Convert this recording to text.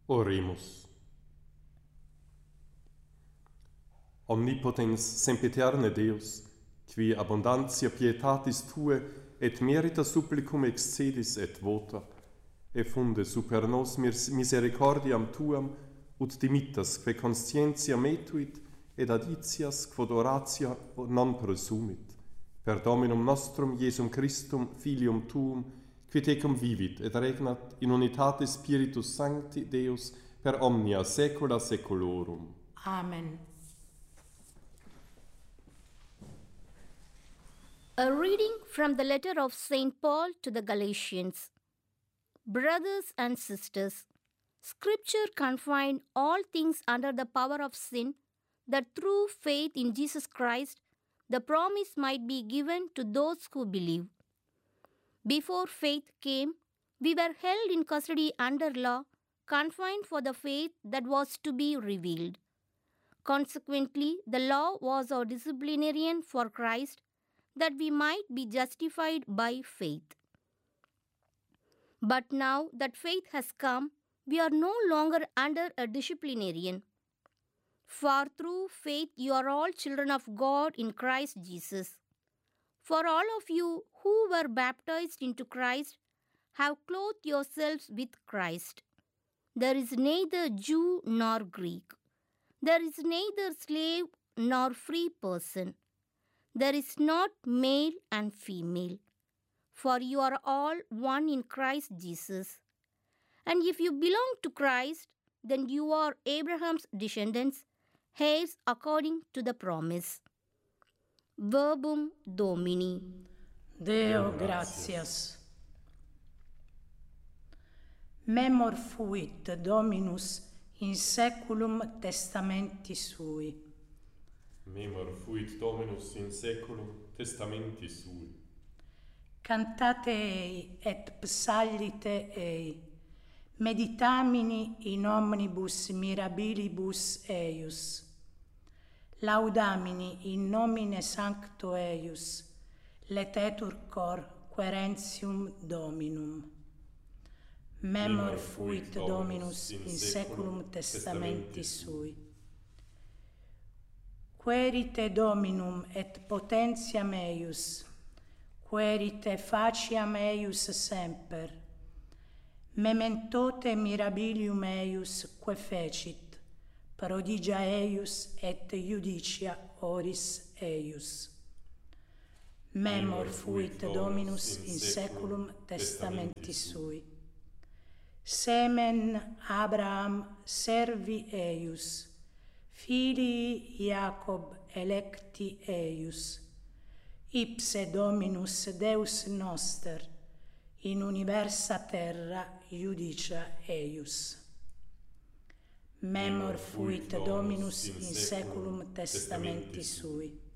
Oremus. Omnipotens sempiterne Deus, qui abundantia pietatis Tue et merita supplicum excedis et vota, effunde super nos misericordiam Tuam, ut dimittas que conscientia metuit, et aditias quod oratia non presumit, per Dominum nostrum Iesum Christum, Filium Tuum, qui tecum vivit et regnat in unitate Spiritus Sancti Deus per omnia saecula saeculorum. Amen. A reading from the letter of St. Paul to the Galatians. Brothers and sisters, Scripture confined all things under the power of sin, that through faith in Jesus Christ, the promise might be given to those who believe. Before faith came, we were held in custody under law, confined for the faith that was to be revealed. Consequently, the law was our disciplinarian for Christ, that we might be justified by faith. But now that faith has come, we are no longer under a disciplinarian. For through faith you are all children of God in Christ Jesus. For all of you who were baptized into Christ have clothed yourselves with Christ. There is neither Jew nor Greek. There is neither slave nor free person. There is not male and female, for you are all one in Christ Jesus. And if you belong to Christ, then you are Abraham's descendants, heirs according to the promise. Verbum Domini. Deo gratias. Memor fuit Dominus in saeculum testamenti sui. Memor fuit Dominus in saeculum testamenti sui. Cantate ei et psallite ei. Meditamini in omnibus mirabilibus eius. Laudamini in nomine sancto eius. Letetur cor querentium Dominum. Memor fuit Dominus in saeculum testamenti sui. Querite Dominum et potentiam eius, querite faciam eius semper, mementote mirabilium eius que fecit, prodigia eius et judicia oris eius. Memor fuit Dominus in saeculum testamenti sui. Semen Abraham servi eius, filii Iacob electi eius, ipse Dominus Deus noster, in universa terra judicia eius. Memor fuit Dominus in saeculum testamenti sui.